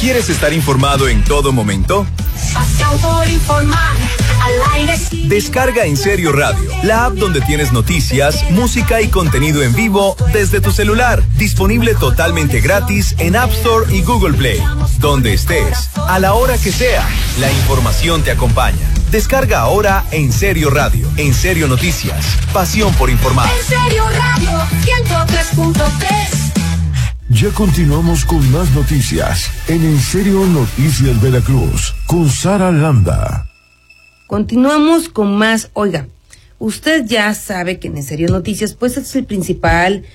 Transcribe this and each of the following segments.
¿Quieres estar informado en todo momento? Pasión por informar, al aire. Descarga En Serio Radio, la app donde tienes noticias, música y contenido en vivo desde tu celular. Disponible totalmente gratis en App Store y Google Play. Donde estés, a la hora que sea, la información te acompaña. Descarga ahora En Serio Radio, En Serio Noticias, pasión por informar. En Serio Radio 103.3. Ya continuamos con más noticias en Serio Noticias Veracruz con Sara Landa. Continuamos con más. Oiga, usted ya sabe que En Serio Noticias pues es el principal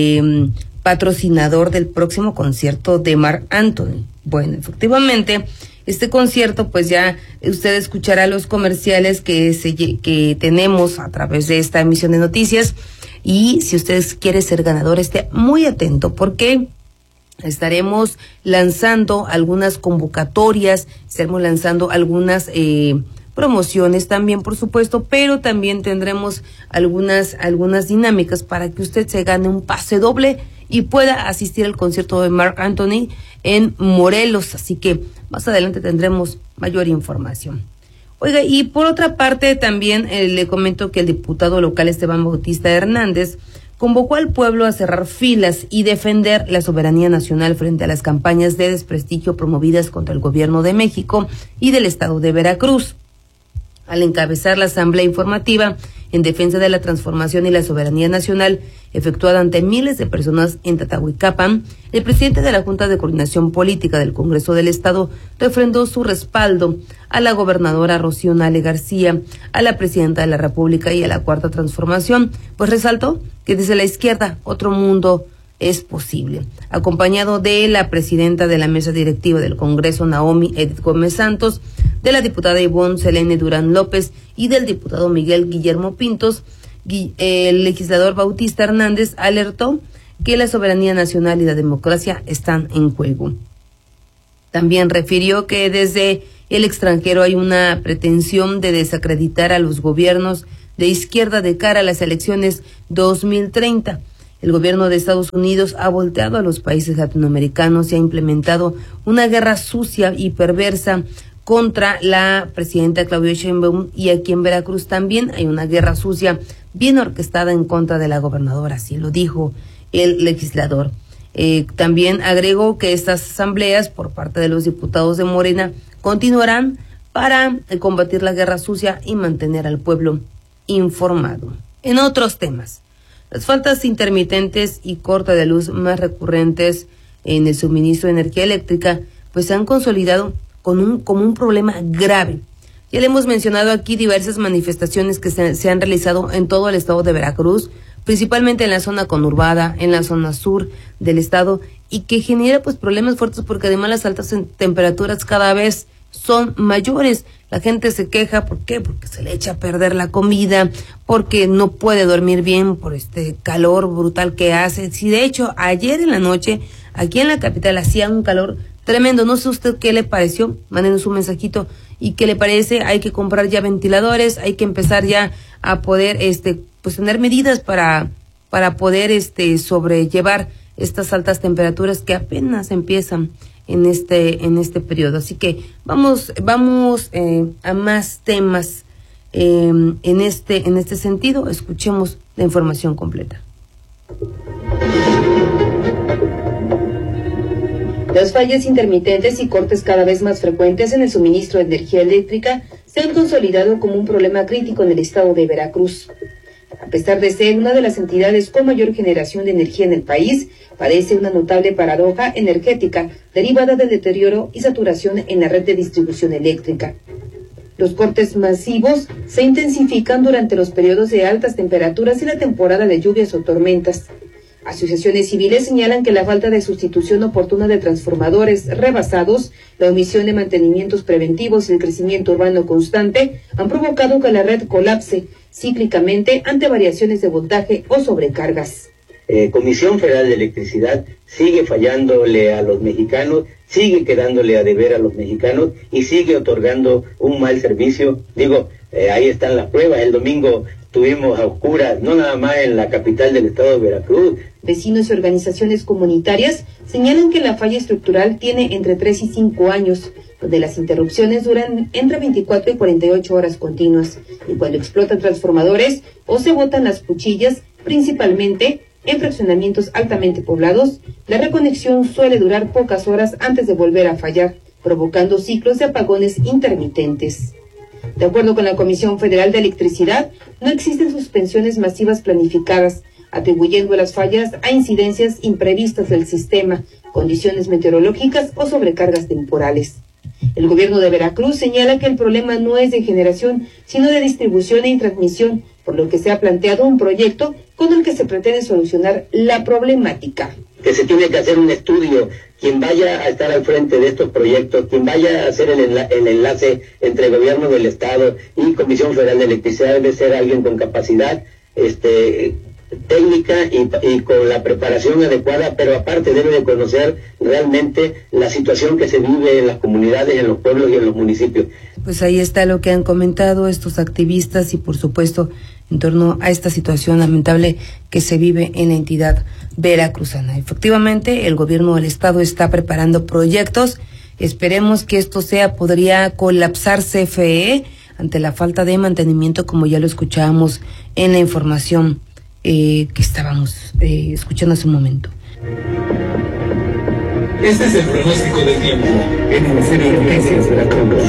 patrocinador del próximo concierto de Marc Anthony. Bueno, efectivamente, este concierto pues ya usted escuchará los comerciales que tenemos a través de esta emisión de noticias. Y si usted quiere ser ganador, esté muy atento porque estaremos lanzando algunas convocatorias, estaremos lanzando algunas promociones también, por supuesto, pero también tendremos algunas dinámicas para que usted se gane un pase doble y pueda asistir al concierto de Marc Anthony en Morelos. Así que más adelante tendremos mayor información. Oiga, y por otra parte también le comento que el diputado local Esteban Bautista Hernández convocó al pueblo a cerrar filas y defender la soberanía nacional frente a las campañas de desprestigio promovidas contra el gobierno de México y del estado de Veracruz. Al encabezar la asamblea informativa en defensa de la transformación y la soberanía nacional efectuada ante miles de personas en Tatahuicapan, el presidente de la Junta de Coordinación Política del Congreso del Estado refrendó su respaldo a la gobernadora Rocío Nale García, a la presidenta de la República y a la Cuarta Transformación, pues resaltó que desde la izquierda otro mundo es posible. Acompañado de la presidenta de la mesa directiva del Congreso, Naomi Edith Gómez Santos, de la diputada Ivonne Selene Durán López y del diputado Miguel Guillermo Pintos, el legislador Bautista Hernández alertó que la soberanía nacional y la democracia están en juego. También refirió que desde el extranjero hay una pretensión de desacreditar a los gobiernos de izquierda de cara a las elecciones 2030. El gobierno de Estados Unidos ha volteado a los países latinoamericanos y ha implementado una guerra sucia y perversa contra la presidenta Claudia Sheinbaum, y aquí en Veracruz también hay una guerra sucia bien orquestada en contra de la gobernadora, así lo dijo el legislador. También agregó que estas asambleas por parte de los diputados de Morena continuarán para combatir la guerra sucia y mantener al pueblo informado. En otros temas, las faltas intermitentes y corte de luz más recurrentes en el suministro de energía eléctrica pues se han consolidado como un problema grave. Ya le hemos mencionado aquí diversas manifestaciones que se han realizado en todo el estado de Veracruz, principalmente en la zona conurbada, en la zona sur del estado, y que genera pues problemas fuertes porque además las altas temperaturas cada vez son mayores. La gente se queja, ¿por qué? Porque se le echa a perder la comida, porque no puede dormir bien por este calor brutal que hace. Si de hecho ayer en la noche aquí en la capital hacía un calor tremendo, no sé usted qué le pareció, mándenos un mensajito, y qué le parece. Hay que comprar ya ventiladores, hay que empezar ya a poder pues tener medidas para poder sobrellevar estas altas temperaturas que apenas empiezan en este periodo. Así que vamos a más temas en este sentido. Escuchemos la información completa. Las fallas intermitentes y cortes cada vez más frecuentes en el suministro de energía eléctrica se han consolidado como un problema crítico en el estado de Veracruz. A pesar de ser una de las entidades con mayor generación de energía en el país, padece una notable paradoja energética derivada del deterioro y saturación en la red de distribución eléctrica. Los cortes masivos se intensifican durante los periodos de altas temperaturas y la temporada de lluvias o tormentas. Asociaciones civiles señalan que la falta de sustitución oportuna de transformadores rebasados, la omisión de mantenimientos preventivos y el crecimiento urbano constante han provocado que la red colapse cíclicamente ante variaciones de voltaje o sobrecargas. Comisión Federal de Electricidad sigue fallándole a los mexicanos, sigue quedándole a deber a los mexicanos y sigue otorgando un mal servicio. Ahí está la prueba. El domingo tuvimos a oscuras, no nada más en la capital del estado de Veracruz. Vecinos y organizaciones comunitarias señalan que la falla estructural tiene entre 3 y 5 años, donde las interrupciones duran entre 24 y 48 horas continuas, y cuando explotan transformadores o se botan las cuchillas, principalmente en fraccionamientos altamente poblados, la reconexión suele durar pocas horas antes de volver a fallar, provocando ciclos de apagones intermitentes. De acuerdo con la Comisión Federal de Electricidad, no existen suspensiones masivas planificadas, atribuyendo las fallas a incidencias imprevistas del sistema, condiciones meteorológicas o sobrecargas temporales. El gobierno de Veracruz señala que el problema no es de generación, sino de distribución y transmisión, por lo que se ha planteado un proyecto con el que se pretende solucionar la problemática. Que se tiene que hacer un estudio, quien vaya a estar al frente de estos proyectos, quien vaya a hacer el enlace entre el gobierno del estado y Comisión Federal de Electricidad, debe ser alguien con capacidad técnica y con la preparación adecuada, pero aparte debe de conocer realmente la situación que se vive en las comunidades, en los pueblos y en los municipios. Pues ahí está lo que han comentado estos activistas y por supuesto en torno a esta situación lamentable que se vive en la entidad veracruzana. Efectivamente, el gobierno del estado está preparando proyectos. Esperemos que esto podría colapsar CFE ante la falta de mantenimiento, como ya lo escuchábamos en la información que estábamos escuchando hace un momento. Este es el pronóstico del tiempo en el Serio Noticias Veracruz.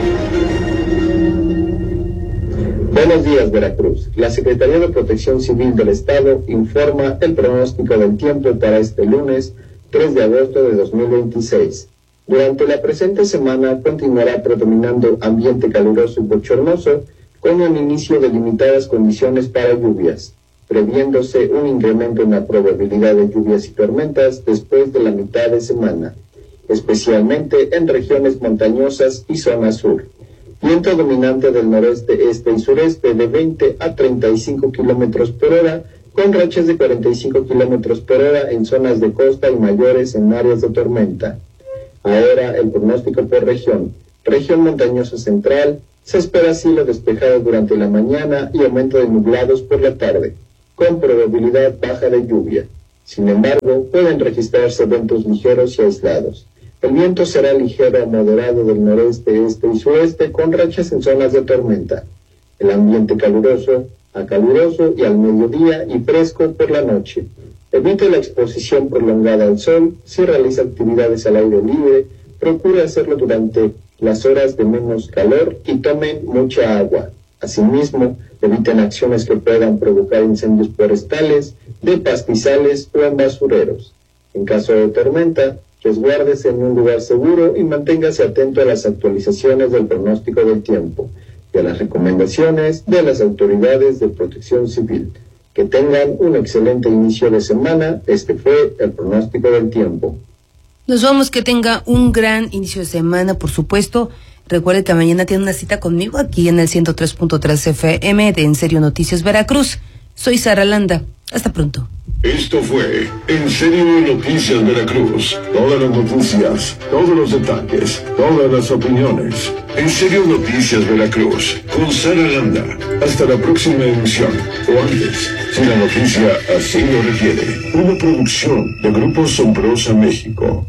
Buenos días, Veracruz. La Secretaría de Protección Civil del Estado informa el pronóstico del tiempo para este lunes 3 de agosto de 2026. Durante la presente semana continuará predominando ambiente caluroso y bochornoso, con un inicio de limitadas condiciones para lluvias, previéndose un incremento en la probabilidad de lluvias y tormentas después de la mitad de semana, especialmente en regiones montañosas y zona sur. Viento dominante del noreste, este y sureste de 20 a 35 kilómetros por hora, con rachas de 45 kilómetros por hora en zonas de costa y mayores en áreas de tormenta. Ahora el pronóstico por región. Región montañosa central, se espera cielo despejado durante la mañana y aumento de nublados por la tarde, con probabilidad baja de lluvia. Sin embargo, pueden registrarse vientos ligeros y aislados. El viento será ligero a moderado del noreste, este y sureste, con rachas en zonas de tormenta. El ambiente caluroso a caluroso y al mediodía y fresco por la noche. Evite la exposición prolongada al sol. Si realiza actividades al aire libre, procure hacerlo durante las horas de menos calor y tomen mucha agua. Asimismo, eviten acciones que puedan provocar incendios forestales, de pastizales o en basureros. En caso de tormenta, resguárdese en un lugar seguro y manténgase atento a las actualizaciones del pronóstico del tiempo y a las recomendaciones de las autoridades de protección civil. Que tengan un excelente inicio de semana. Este fue el pronóstico del tiempo. Nos vamos, que tenga un gran inicio de semana, por supuesto. Recuerde que mañana tiene una cita conmigo aquí en el 103.3 FM de En Serio Noticias Veracruz. Soy Sara Landa. Hasta pronto. Esto fue En Serio Noticias Veracruz. Todas las noticias, todos los detalles, todas las opiniones. En Serio Noticias Veracruz, con Sara Landa. Hasta la próxima emisión, o antes, si la noticia así lo requiere. Una producción de Grupo Sombrosa México.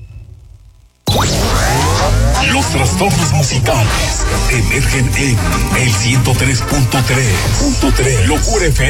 Los trastornos musicales emergen en el 103.3. Locura FM.